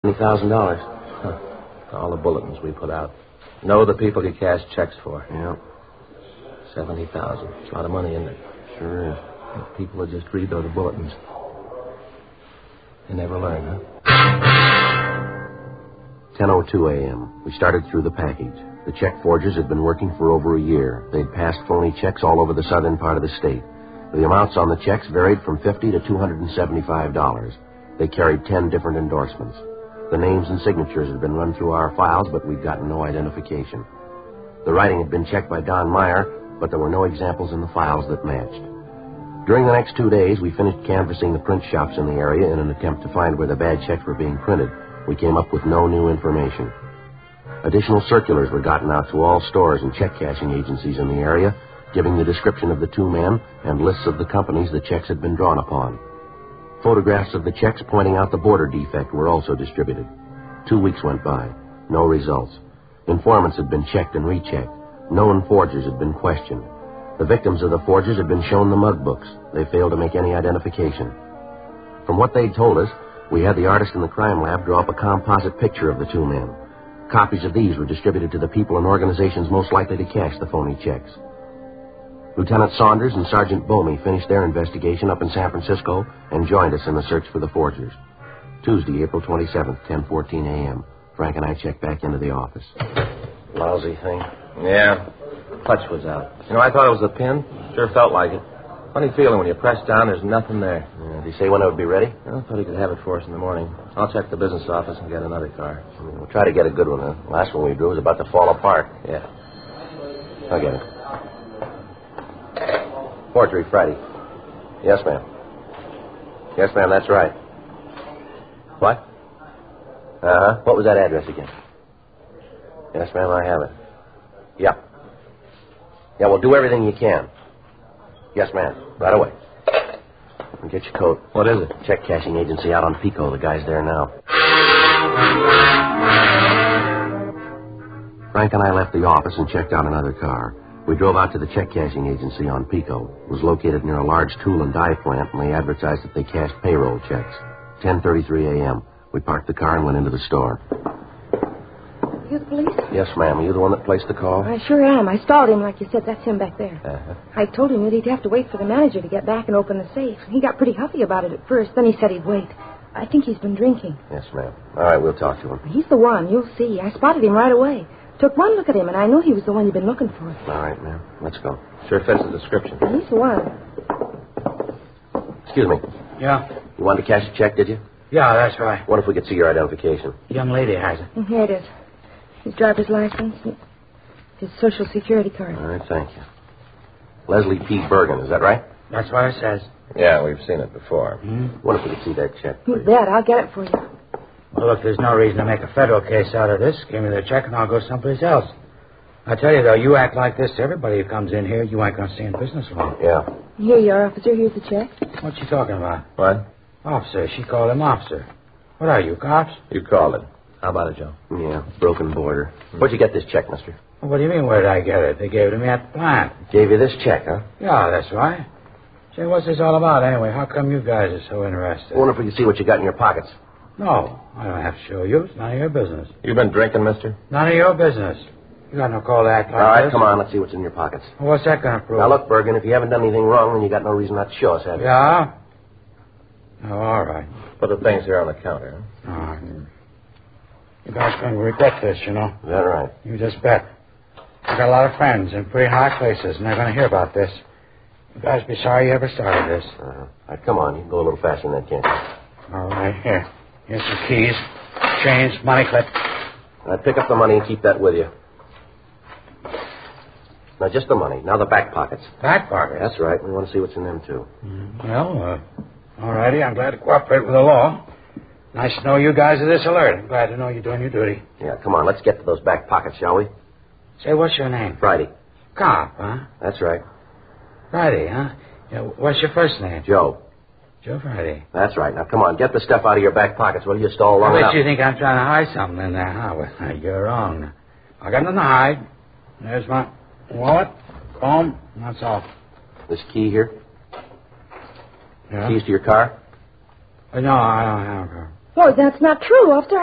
$20,000. Huh. All the bulletins we put out. Know the people you cash checks for. Yeah. 70,000. It's a lot of money, isn't it? Sure is. If people would just read those bulletins. They never learn, huh? 10:02 a.m. We started through the package. The check forgers had been working for over a year. They'd passed phony checks all over the southern part of the state. The amounts on the checks varied from $50 to $275. They carried 10 different endorsements. The names and signatures had been run through our files, but we'd gotten no identification. The writing had been checked by Don Meyer, but there were no examples in the files that matched. During the next 2 days, we finished canvassing the print shops in the area in an attempt to find where the bad checks were being printed. We came up with no new information. Additional circulars were gotten out to all stores and check cashing agencies in the area, giving the description of the two men and lists of the companies the checks had been drawn upon. Photographs of the checks pointing out the border defect were also distributed. 2 weeks went by. No results. Informants had been checked and rechecked. Known forgers had been questioned. The victims of the forgers had been shown the mug books. They failed to make any identification. From what they'd told us, we had the artist in the crime lab draw up a composite picture of the two men. Copies of these were distributed to the people and organizations most likely to cash the phony checks. Lieutenant Saunders and Sergeant Bomey finished their investigation up in San Francisco and joined us in the search for the forgers. Tuesday, April 27th, 10:14 a.m. Frank and I checked back into the office. Lousy thing. Yeah. Clutch was out. I thought it was the pin. Sure felt like it. Funny feeling when you press down, there's nothing there. Did he say when it would be ready? I thought he could have it for us in the morning. I'll check the business office and get another car. We'll try to get a good one. The last one we drew was about to fall apart. Yeah. I'll get it. Forgery Friday. Yes, ma'am. Yes, ma'am, that's right. What? Uh-huh. What was that address again? Yes, ma'am, I have it. Yeah. Yeah, well, do everything you can. Yes, ma'am. Right away. And get your coat. What is it? Check cashing agency out on Pico. The guy's there now. Frank and I left the office and checked out another car. We drove out to the check cashing agency on Pico. It was located near a large tool and die plant, and they advertised that they cashed payroll checks. 10:33 a.m. We parked the car and went into the store. You the police? Yes, ma'am. Are you the one that placed the call? I sure am. I stalled him like you said. That's him back there. Uh-huh. I told him that he'd have to wait for the manager to get back and open the safe. He got pretty huffy about it at first. Then he said he'd wait. I think he's been drinking. Yes, ma'am. All right, we'll talk to him. He's the one. You'll see. I spotted him right away. Took one look at him, and I knew he was the one you'd been looking for. All right, ma'am. Let's go. Sure fits the description. He's the one. Excuse me. Yeah? You wanted to cash a check, did you? Yeah, that's right. What if we could see your identification? Young lady has it. Here it is. His driver's license, his Social Security card. All right, thank you. Leslie P. Bergen, is that right? That's what it says. Yeah, we've seen it before. What if we could see that check, You please? bet. I'll get it for you. Well, look, there's no reason to make a federal case out of this. Give me the check and I'll go someplace else. I tell you, though, you act like this to everybody who comes in here, you ain't going to stay in business long. Yeah. Here you are, officer. Here's the check. What you talking about? What? Officer. She called him officer. What are you, cops? You called it. How about it, Joe? Yeah, broken border. Where'd you get this check, mister? Well, what do you mean, where did I get it? They gave it to me at the plant. Gave you this check, huh? Yeah, that's right. Say, what's this all about anyway? How come you guys are so interested? I wonder if we could see what you got in your pockets. No, I don't have to show you. It's none of your business. You been drinking, mister? None of your business. You got no call to act like All right, this. come on, let's see what's in your pockets. Well, what's that going to prove? Now, look, Bergen, if you haven't done anything wrong, then you got no reason not to show us, have you? Yeah? Oh, all right. Put the things here on the counter, huh? All right. You guys going to regret this, you know. Is that right? You just bet. I got a lot of friends in pretty high places, and they're going to hear about this. You guys be sorry you ever started this. All right, come on. You can go a little faster than that, can't you? All right, here. Here's some keys, change, money clip. All right, pick up the money and keep that with you. Now, just the money. Now the back pockets. Back pocket? That's right. We want to see what's in them, too. Well, all righty. I'm glad to cooperate with the law. Nice to know you guys are this alert. I'm glad to know you're doing your duty. Yeah, come on. Let's get to those back pockets, shall we? Say, what's your name? Friday. Cop, huh? That's right. Friday, huh? Yeah, what's your first name? Joe. Joe Friday. That's right. Now, come on. Get the stuff out of your back pockets. Will you stall long I enough? bet you think I'm trying to hide something in there, huh? Well, you're wrong. I got nothing to hide. There's my wallet, comb, and that's all. This key here? Yeah? Keys to your car? No, I don't have a car. Boy, that's not true, officer.